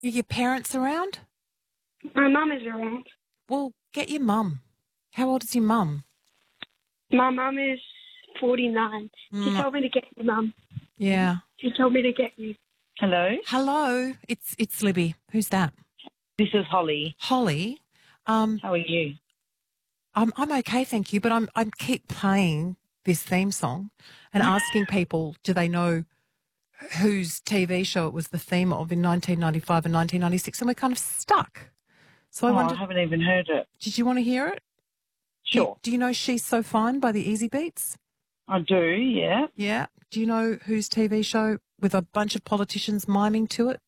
Are your parents around? My mum is around. Well, get your mum. How old is your mum? My mum is 49. She told me to get you, Mum. Yeah. She told me to get you. Hello? Hello, it's Libby. Who's that? This is Holly. Holly. How are you? I'm okay, thank you, but I keep playing this theme song and asking people, do they know whose TV show it was the theme of in 1995 and 1996, and we're kind of stuck. So I wondered, I haven't even heard it. did you want to hear it? Sure. Do you know She's So Fine by the Easy Beats? I do, yeah. Yeah. Do you know whose TV show with a bunch of politicians miming to it?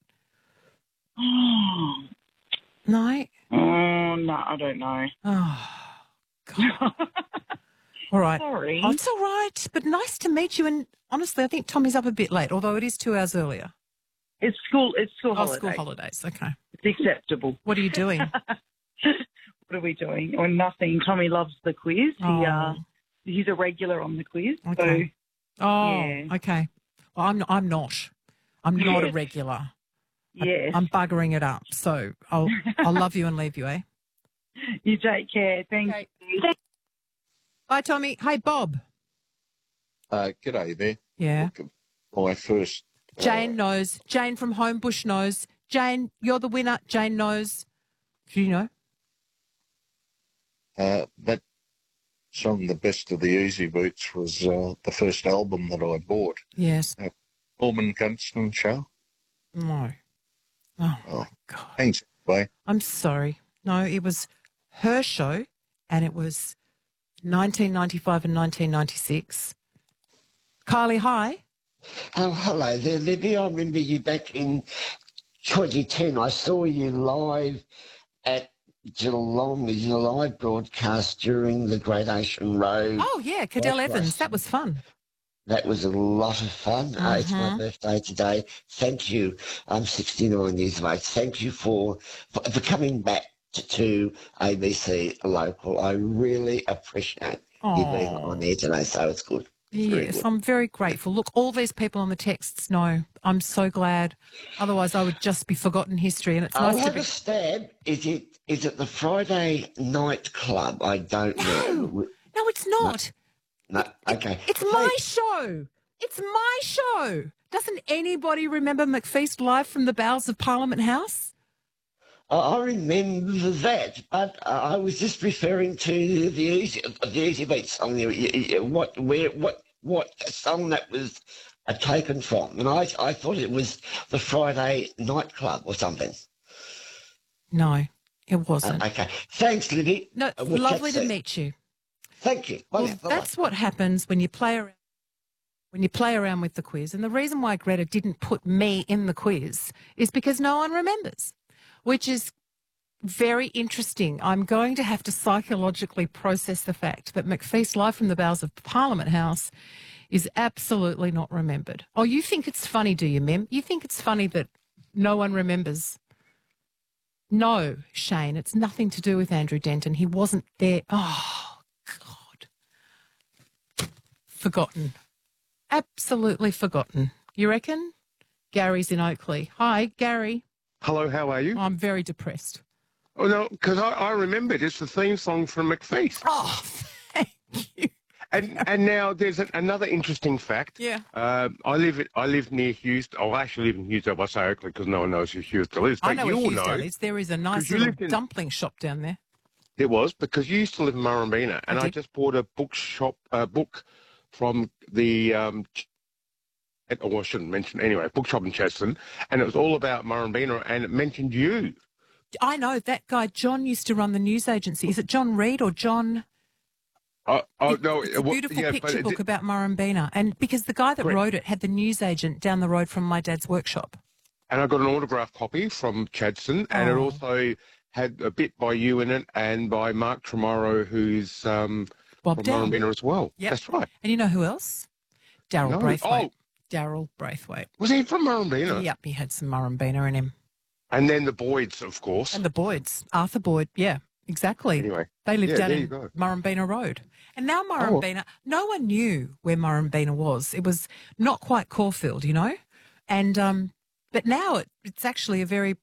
No? No, I don't know. Oh, God. All right. Sorry. Oh, it's all right, but nice to meet you. And honestly, I think Tommy's up a bit late, although it is 2 hours earlier. It's school Oh, holidays. school holidays. Okay. It's acceptable. What are you doing? What are we doing? Or nothing. Tommy loves the quiz. Oh. He's a regular on the quiz. Okay. So, yeah. Okay. Well, I'm not. I'm not a regular. Yes. I'm buggering it up. So I'll love you and leave you, eh? You take care. Thank you. Bye, Tommy. Hey, Bob. G'day there. Yeah. My first... Jane knows. Jane from Homebush knows. Jane, you're the winner. Jane knows. Do you know? That song, The Best of the Easy Beats, was the first album that I bought. Yes. Norman Gunston show. No. Oh, my God. Thanks, bye. I'm sorry. No, it was her show, and it was 1995 and 1996. Kylie, hi. Oh, hello there, Libby. I remember you back in 2010. I saw you live at Geelong, the July broadcast during the Great Ocean Road. Oh, yeah, Cadell Evans. That was fun. That was a lot of fun. It's my birthday today. Thank you. I'm 69 years of age. Thank you for coming back to ABC Local. I really appreciate you being on there today, so it's good. Yes, I'm very grateful. Look, all these people on the texts know. I'm so glad. Otherwise, I would just be forgotten history. And it's I'll nice to have be. a stab. Is it the Friday night club? I don't know. No, it's not. No, okay. It's my show. It's my show. Doesn't anybody remember McFeast live from the bowels of Parliament House? I remember that, but I was just referring to the Easy Beat song. What song that was taken from? And I thought it was the Friday nightclub or something. No, it wasn't. Okay. Thanks, Libby. No, We'll lovely chat to soon. meet you. Thank you. Bye Well, now. Bye-bye. that's what happens when you play around. When you play around with the quiz. And the reason why Greta didn't put me in the quiz is because no one remembers, which is very interesting. I'm going to have to psychologically process the fact that McFeast live from the bowels of Parliament House is absolutely not remembered. Oh, you think it's funny, do you, Mem? You think it's funny that no one remembers? No, Shane, it's nothing to do with Andrew Denton. He wasn't there. Oh, God. Forgotten. Absolutely forgotten. You reckon? Gary's in Oakley. Hi, Gary. Hello, how are you? I'm very depressed. Oh, no, because I remembered it's the theme song from McFeast. Oh, thank you. And now there's another interesting fact. Yeah. I live near Hughesdale. Oh, I actually live in Hughesdale. I say Oakley because no one knows who Hughesdale is. I But know you where all Hughesdale know is. There is a nice you little lived in- dumpling shop down there. it was because you used to live in Murrumbina, and I did. just bought a book from the I shouldn't mention anyway, bookshop in Chadstone, and it was all about Murrumbina, and it mentioned you. I know that guy, John, used to run the news agency. Is it John Reed or John? No, It's a beautiful picture book about Murrumbina. And because the guy that Correct. wrote it had the newsagent down the road from my dad's workshop. And I got an autographed copy from Chadstone, and it Oh. also had a bit by you in it and by Mark Tremoro, who's from Bob Down. Murrumbina as well. Yep. That's right. And you know who else? Daryl No. Braithwaite. Oh. Daryl Braithwaite. Was he from Murrumbina? Yep, he had some Murrumbina in him. And then the Boyds, of course. And the Boyds. Arthur Boyd. Yeah, exactly. Anyway. They lived Yeah, down there you in go. Murrumbina Road. And now Murrumbina, no one knew where Murrumbina was. It was not quite Caulfield, you know? And but now it's actually a very